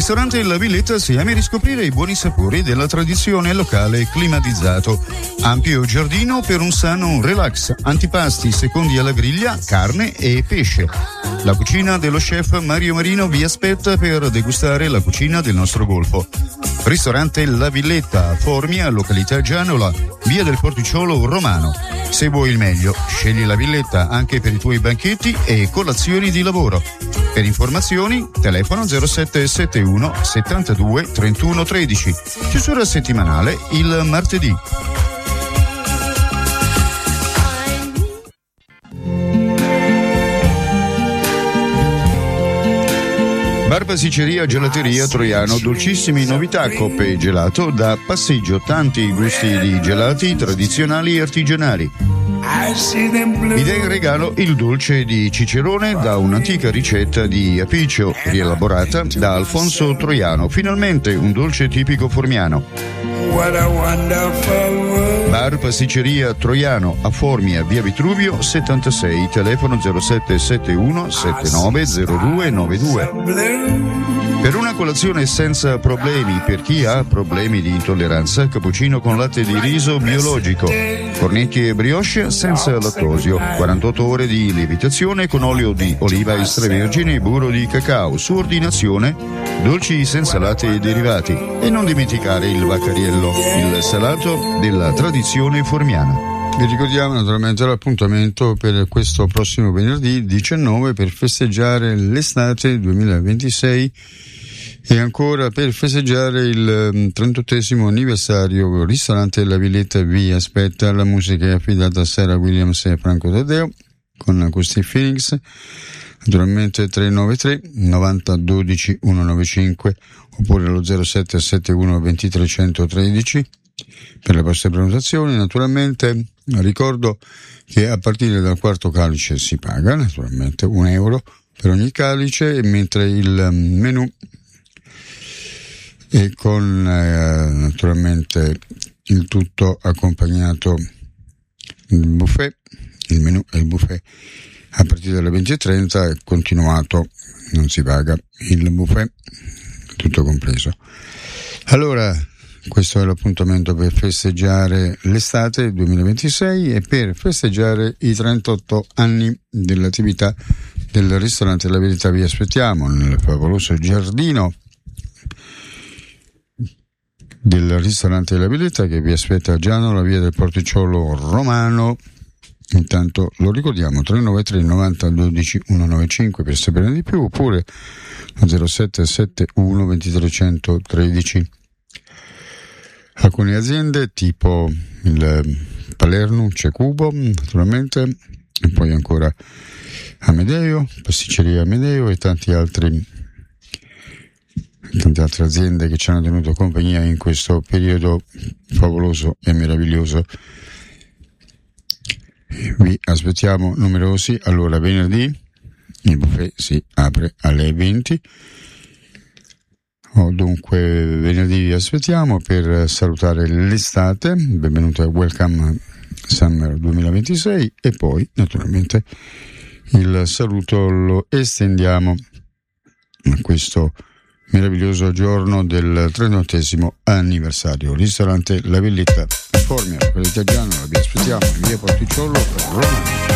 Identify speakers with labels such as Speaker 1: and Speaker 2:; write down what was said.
Speaker 1: Ristorante La Villetta si ama riscoprire i buoni sapori della tradizione locale climatizzato. Ampio giardino per un sano relax, antipasti secondi alla griglia, carne e pesce. La cucina dello chef Mario Marino vi aspetta per degustare la cucina del nostro golfo. Ristorante La Villetta a Formia, località Gianola, via del Porticciolo Romano. Se vuoi il meglio, scegli La Villetta anche per i tuoi banchetti e colazioni di lavoro. Per informazioni, telefono 0771 72 31 13. Chiusura settimanale il martedì. Bar Pasticceria Gelateria Troiano, dolcissimi novità, coppe e gelato da passeggio, tanti gusti di gelati tradizionali e artigianali. Idea in regalo il dolce di Cicerone da un'antica ricetta di Apiccio, rielaborata da Alfonso Troiano, finalmente un dolce tipico formiano. Bar Pasticceria Troiano a Formia, via Vitruvio 76, telefono 0771 790292. Per una colazione senza problemi, per chi ha problemi di intolleranza, cappuccino con latte di riso biologico, cornetti e brioche senza lattosio, 48 ore di lievitazione con olio di oliva extravergine e burro di cacao, su ordinazione, dolci senza latte e derivati. E non dimenticare il Vaccariello, il salato della tradizione formiana.
Speaker 2: Vi ricordiamo naturalmente l'appuntamento per questo prossimo venerdì 19 per festeggiare l'estate 2026 e ancora per festeggiare il 38esimo anniversario. Ristorante La Villetta vi aspetta. La musica è affidata a Sarah Williams e Franco Taddeo con questi Phoenix, naturalmente 393 90 12 195 oppure lo 0771 2313 per le vostre prenotazioni. Naturalmente ricordo che a partire dal quarto calice si paga naturalmente €1 per ogni calice, mentre il menù è con naturalmente il tutto accompagnato il buffet. Il menù e il buffet a partire dalle 20:30 è continuato, non si paga il buffet, tutto compreso. Allora, questo è l'appuntamento per festeggiare l'estate 2026 e per festeggiare i 38 anni dell'attività del ristorante La Verità. Vi aspettiamo nel favoloso giardino del ristorante La Verità, che vi aspetta a Giano, la via del Porticciolo Romano. Intanto lo ricordiamo, 393 90 12 195 per saperne di più, oppure 0771 2313. Alcune aziende tipo il Palermo, Cecubo naturalmente, e poi ancora Amedeo, Pasticceria Amedeo e tante altre aziende che ci hanno tenuto compagnia in questo periodo favoloso e meraviglioso. Vi aspettiamo numerosi. Allora, venerdì il buffet si apre alle 20. Dunque venerdì vi aspettiamo per salutare l'estate. Benvenuti a Welcome Summer 2026 e poi naturalmente il saluto lo estendiamo a questo meraviglioso giorno del 38esimo anniversario. Ristorante La Villetta, Formia, quella italiana, vi aspettiamo in via Porticciolo Romano.